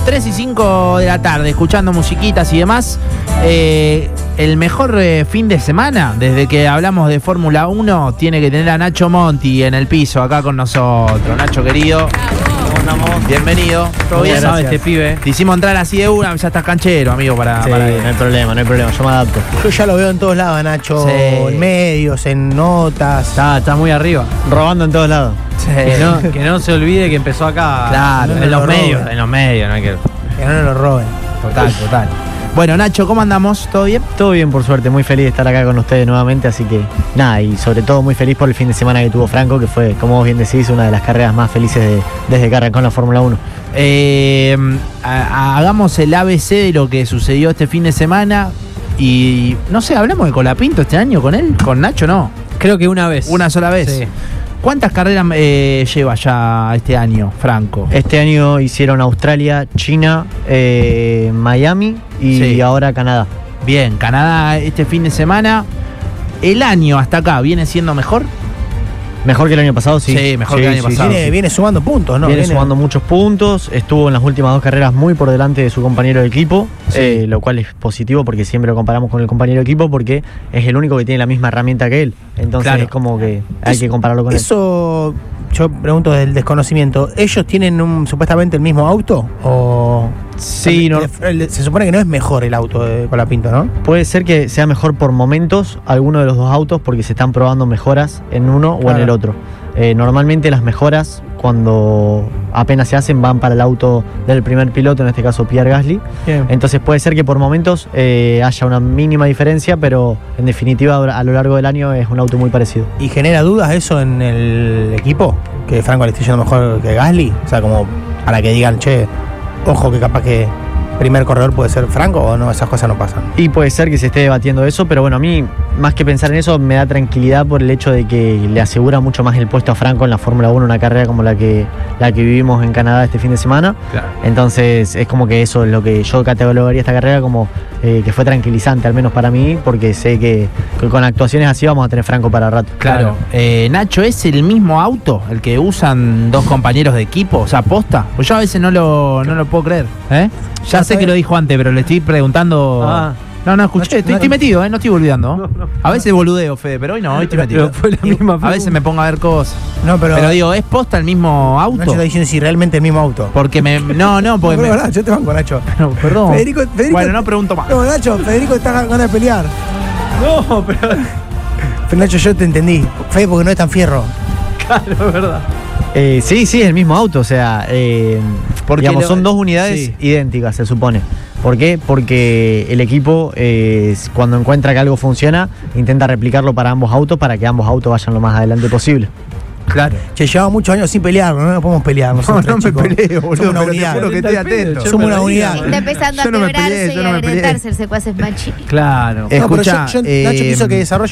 3 y 5 de la tarde, escuchando musiquitas y demás. El mejor fin de semana, desde que hablamos de Fórmula 1, tiene que tener a Nacho Monti en el piso, acá con nosotros. Nacho, querido. ¿Cómo andamos? Bienvenido. ¿Todo bien? Sabes, este pibe. Te hicimos entrar así de una, ya estás canchero, amigo, para... Sí, no hay problema, yo me adapto. Yo ya lo veo en todos lados, Nacho. Sí. En medios, en notas. Está muy arriba, robando en todos lados. Sí. Que no se olvide que empezó acá. Claro, no en los lo medios. roben. En los medios, no hay que... Que no nos lo roben. Total. Bueno, Nacho, ¿cómo andamos? ¿Todo bien? Todo bien, por suerte, muy feliz de estar acá con ustedes nuevamente, así que nada, y sobre todo muy feliz por el fin de semana que tuvo Franco, que fue, como vos bien decís, una de las carreras más felices desde que arrancó en la Fórmula 1. Hagamos el ABC de lo que sucedió este fin de semana y, no sé, ¿hablamos de Colapinto este año con él? ¿Con Nacho no? Creo que una vez. Una sola vez. Sí. ¿Cuántas carreras lleva ya este año, Franco? Este año hicieron Australia, China, Miami y Sí. ahora Canadá. Bien, Canadá este fin de semana. ¿El año hasta acá viene siendo mejor? Mejor que el año pasado, sí. Sí, mejor que el año pasado. Viene sumando puntos, ¿no? Viene sumando muchos puntos, estuvo en las últimas dos carreras muy por delante de su compañero de equipo, Sí. lo cual es positivo porque siempre lo comparamos con el compañero de equipo porque es el único que tiene la misma herramienta que él. Entonces Claro. es como que hay que compararlo con él. Eso, yo pregunto del desconocimiento. ¿Ellos tienen supuestamente el mismo auto? ¿O Sí, no, se supone que no es mejor el auto de Colapinto, ¿no? puede ser que sea mejor por momentos alguno de los dos autos porque se están probando mejoras en uno o en Claro. el otro. Normalmente las mejoras cuando apenas se hacen van para el auto del primer piloto, en este caso Pierre Gasly. Bien. Entonces puede ser que por momentos haya una mínima diferencia, pero en definitiva a lo largo del año es un auto muy parecido. ¿Y genera dudas eso en el equipo? ¿Que Franco le esté yendo mejor que Gasly? O sea, como para que digan, che, ojo que capaz que primer corredor puede ser Franco, o no, esas cosas no pasan. Y puede ser que se esté debatiendo eso, pero bueno, a mí más que pensar en eso me da tranquilidad por el hecho de que le asegura mucho más el puesto a Franco en la Fórmula 1, una carrera como la que vivimos en Canadá este fin de semana. Claro. Entonces es como que eso es lo que yo catalogaría esta carrera como que fue tranquilizante, al menos para mí, porque sé que con actuaciones así vamos a tener Franco para rato. Claro. Nacho, ¿es el mismo auto el que usan dos compañeros de equipo? O sea, ¿posta? Pues yo a veces no lo puedo creer. Ya sé que lo dijo antes, pero le estoy preguntando... Ah. No, escuché, estoy metido, no estoy olvidando. A veces boludeo, Fede, pero hoy no, hoy estoy metido. Pero fue la misma A veces me pongo a ver cosas. No, pero Digo, ¿es posta el mismo auto? Nacho está diciendo si realmente el mismo auto. Porque no, porque No, me... Nacho, te banco, Nacho. No, perdón. Federico, Bueno, no pregunto más. No, Nacho, Federico está ganas de pelear. No, pero Pero Nacho, yo te entendí. Fede, porque no es tan fierro. claro, es verdad. Sí, es el mismo auto, o sea, Porque digamos, lo- son dos unidades sí. idénticas, se supone. ¿Por qué? Porque el equipo, cuando encuentra que algo funciona, intenta replicarlo para ambos autos para que ambos autos vayan lo más adelante posible. Claro. Che, llevamos muchos años sin pelear, no nos podemos pelear nosotros, No me chicos. peleo, boludo, Somos una pero te unidad. juro que estoy atento. Somos una unidad. Está empezando Yo a no me quebrarse peleé, yo y no a me peleé. agregarse el secuaces machi. Claro. No, pero Escucha, Nacho quiso que desarrolle